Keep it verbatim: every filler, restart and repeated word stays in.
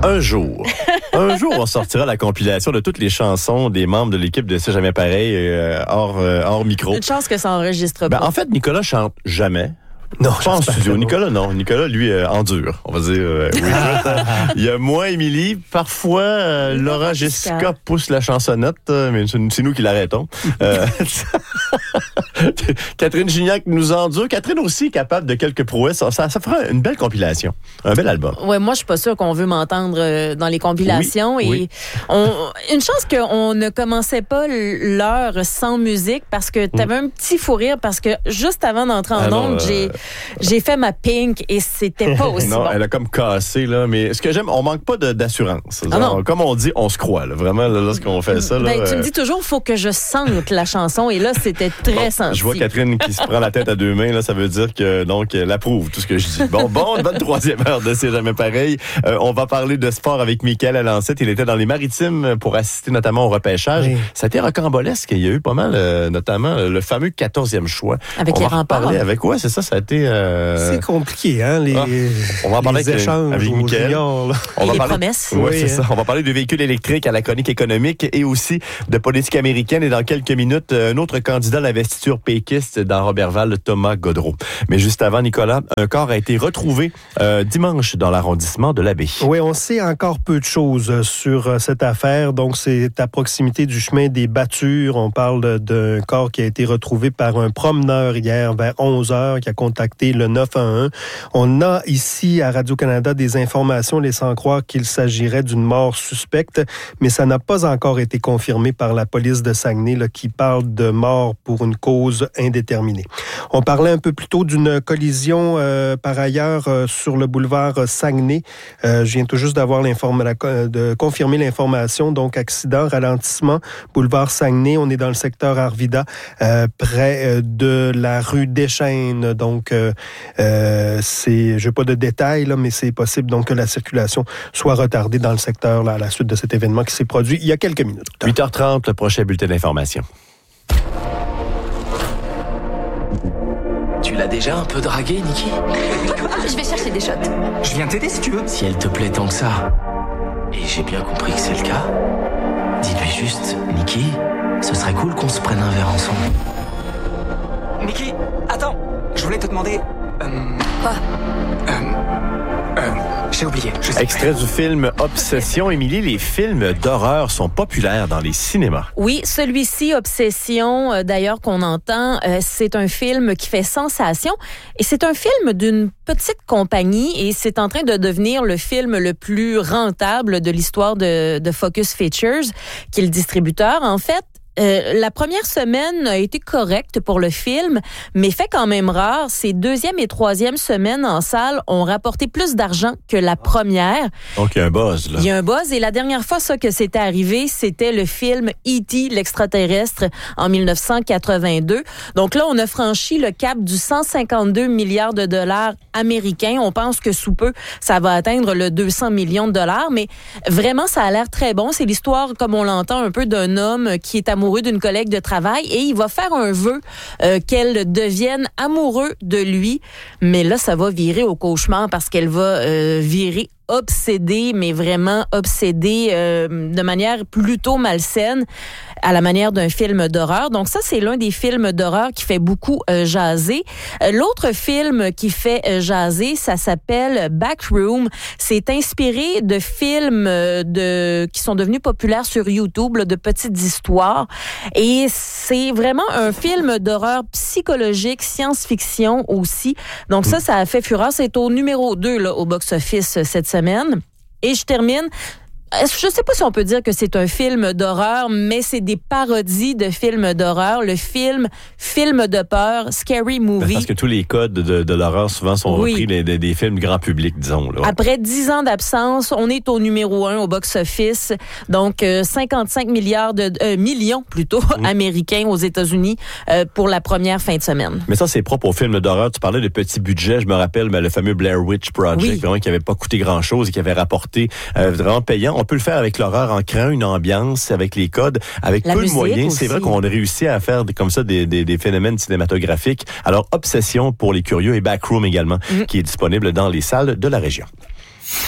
Un jour, un jour, on sortira la compilation de toutes les chansons des membres de l'équipe de C'est jamais pareil, euh, hors, euh, hors micro. Une chance que ça enregistre pas. Ben, en fait, Nicolas chante jamais. Non, pas en studio. Nicolas, non. Nicolas, lui, euh, endure. On va dire. Euh, oui, il y a moi, Émilie. Parfois, euh, Laura, Jessica, Jessica pousse la chansonnette, euh, mais c'est, c'est nous qui l'arrêtons. Euh, Catherine Gignac nous endure. Catherine aussi capable de quelques prouesses. Ça, ça, ça fera une belle compilation. Un bel album. Ouais, moi, je suis pas sûre qu'on veut m'entendre euh, dans les compilations. Oui, et oui. On, une chance qu'on ne commençait pas l'heure sans musique parce que tu avais mm. un petit fou rire parce que juste avant d'entrer en ah ondes, euh... j'ai J'ai fait ma Pink et c'était pas aussi non, bon. Elle a comme cassé, là. Mais ce que j'aime, on manque pas de, d'assurance. Ah non. Comme on dit, on se croit, là. Vraiment, là, lorsqu'on fait ça, là. Ben, tu euh... me dis toujours, il faut que je sente la chanson. Et là, c'était très bon, sensible. Je vois Catherine qui se prend la tête à deux mains, là. Ça veut dire que, donc, elle approuve tout ce que je dis. Bon, bon, bonne troisième heure de C'est jamais pareil. Euh, on va parler de sport avec Mickaël Alancette. Il était dans les Maritimes pour assister notamment au repêchage. Oui. Ça a été rocambolesque. Il y a eu pas mal, euh, notamment, le fameux quatorzième choix. Avec on les va remparts. Parler avec, ouais, c'est ça, ça a été, euh... C'est compliqué, hein, les, ah, on va en parler les avec, échanges avec Mickaël. Juniors, on va les parler, promesses. Oui, oui, c'est hein. ça. On va parler de véhicules électriques à la chronique économique et aussi de politique américaine. Et dans quelques minutes, un autre candidat à l'investiture péquiste dans Robertval, Thomas Godreau. Mais juste avant, Nicolas, un corps a été retrouvé euh, dimanche dans l'arrondissement de la Baie. Oui, on sait encore peu de choses sur cette affaire. Donc, c'est à proximité du chemin des Battures. On parle d'un corps qui a été retrouvé par un promeneur hier vers onze heures qui a contacté le neuf un un. On a ici à Radio-Canada des informations laissant croire qu'il s'agirait d'une mort suspecte, mais ça n'a pas encore été confirmé par la police de Saguenay là, qui parle de mort pour une cause indéterminée. On parlait un peu plus tôt d'une collision euh, par ailleurs euh, sur le boulevard Saguenay. Euh, je viens tout juste d'avoir l'information, de confirmer l'information. Donc, accident, ralentissement, boulevard Saguenay. On est dans le secteur Arvida, euh, près de la rue Deschênes. Donc, euh, euh, c'est, je n'ai pas de détails, là, mais c'est possible donc que la circulation soit retardée dans le secteur là, à la suite de cet événement qui s'est produit il y a quelques minutes. huit heures trente, le prochain bulletin d'information. Tu l'as déjà un peu dragué, Niki? Je vais chercher des shots. Je viens t'aider si tu veux. Si elle te plaît tant que ça, et j'ai bien compris que c'est le cas, dis-lui juste, Niki, ce serait cool qu'on se prenne un verre ensemble. Niki, attends, je voulais te demander... Euh, Quoi? Euh... Euh... J'ai oublié. Je sais. Extrait du film Obsession. Émilie, les films d'horreur sont populaires dans les cinémas. Oui, celui-ci, Obsession, euh, d'ailleurs, qu'on entend, euh, c'est un film qui fait sensation. Et c'est un film d'une petite compagnie et c'est en train de devenir le film le plus rentable de l'histoire de, de Focus Features, qui est le distributeur. En fait, Euh, la première semaine a été correcte pour le film, mais fait quand même rare. Ses deuxième et troisième semaines en salle ont rapporté plus d'argent que la première. Donc, il y a un buzz, là. Il y a un buzz. Et la dernière fois, ça, que c'était arrivé, c'était le film E T, l'extraterrestre, en dix-neuf cent quatre-vingt-deux. Donc là, on a franchi le cap du cent cinquante-deux milliards de dollars américains. On pense que sous peu, ça va atteindre le deux cents millions de dollars. Mais vraiment, ça a l'air très bon. C'est l'histoire, comme on l'entend, un peu d'un homme qui est amoureux d'une collègue de travail et il va faire un vœu euh, qu'elle devienne amoureux de lui. Mais là, ça va virer au cauchemar parce qu'elle va euh, virer obsédée, mais vraiment obsédée euh, de manière plutôt malsaine, à la manière d'un film d'horreur. Donc ça, c'est l'un des films d'horreur qui fait beaucoup euh, jaser. Euh, l'autre film qui fait euh, jaser, ça s'appelle Backroom. C'est inspiré de films euh, de qui sont devenus populaires sur YouTube, là, de petites histoires. Et c'est vraiment un film d'horreur psychologique, science-fiction aussi. Donc ça, ça a fait fureur. C'est au numéro deux là, au box-office cette semaine. Et je termine... Je ne sais pas si on peut dire que c'est un film d'horreur, mais c'est des parodies de films d'horreur. Le film, film de peur, Scary Movie. Parce que tous les codes de, de l'horreur souvent sont oui. repris des, des, des films grand public, disons. Là. Après dix ans d'absence, on est au numéro un au box-office. Donc, euh, cinquante-cinq milliards de euh, millions plutôt mmh. américains aux États-Unis euh, pour la première fin de semaine. Mais ça, c'est propre aux films d'horreur. Tu parlais de petits budgets. Je me rappelle ben, le fameux Blair Witch Project, oui. vraiment, qui n'avait pas coûté grand-chose et qui avait rapporté euh, vraiment payant. On peut le faire avec l'horreur en créant une ambiance, avec les codes, avec la peu de moyens. Aussi. C'est vrai qu'on a réussi à faire comme ça des, des, des phénomènes cinématographiques. Alors, Obsession pour les curieux et Backroom également, mmh. qui est disponible dans les salles de la région.